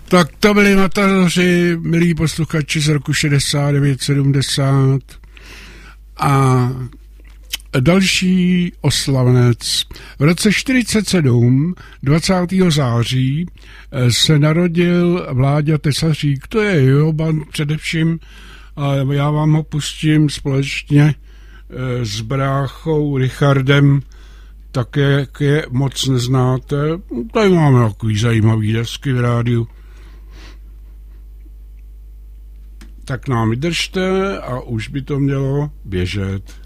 Tak to byli Matadoři, milí posluchači z roku 69-70 a další oslavnec. V roce 47, 20. září, se narodil Vláďa Tesařík, to je jeho band především, a já vám ho pustím společně s bráchou Richardem, také jak je moc neznáte. Tady máme takový zajímavý desky v rádiu. Tak nám vydržte a už by to mělo běžet.